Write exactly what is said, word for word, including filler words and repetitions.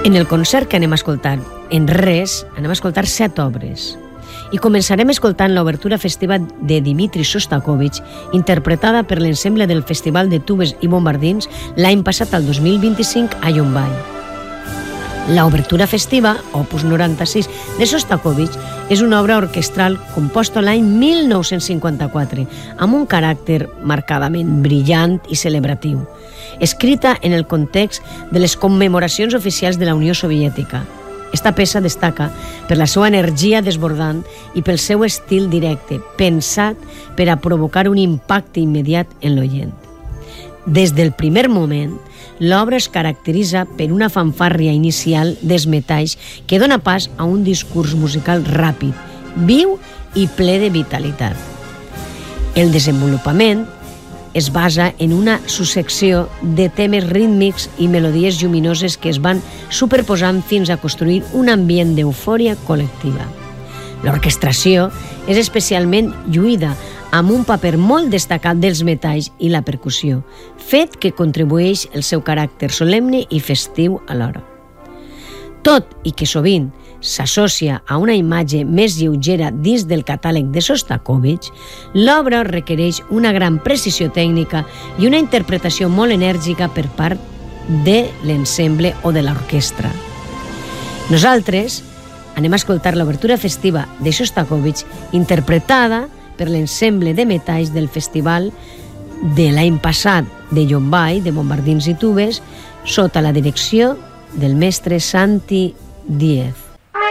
En el concert que anem a escoltar, en res, anem a escoltar set obres. I començarem escoltant l'obertura festiva de Dmitri Shostakovich, interpretada per l'ensemble del Festival de Tubes i Bombardins l'any passat, el dos mil vint-i-cinc, a Llombai. L'obertura festiva, opus noranta-sis, de Shostakovich, és una obra orquestral composta l'any mil nou-cents cinquanta-quatre, amb un caràcter marcadament brillant i celebratiu, escrita en el context de les commemoracions oficials de la Unió Soviètica. Esta peça destaca per la seva energia desbordant i pel seu estil directe, pensat per a provocar un impacte immediat en l'oient. Des del primer moment, l'obra es caracteritza per una fanfàrria inicial dels metalls que dona pas a un discurs musical ràpid, viu i ple de vitalitat. El desenvolupament es basa en una successió de temes rítmics i melodies lluminoses que es van superposant fins a construir un ambient d'eufòria col·lectiva. L'orquestració és especialment lluïda, amb un paper molt destacat dels metalls i la percussió, fet que contribueix el seu caràcter solemne i festiu alhora. Tot i que sovint s'associa a una imatge més lleugera dins del catàleg de Shostakovich, l'obra requereix una gran precisió tècnica i una interpretació molt enèrgica per part de l'ensemble o de l'orquestra. Nosaltres anem a escoltar l'obertura festiva de Shostakovich, interpretada per l'ensemble de metalls del festival de l'any passat de Llombai, de Bombardins i Tubes, sota la direcció del mestre Santi Diez.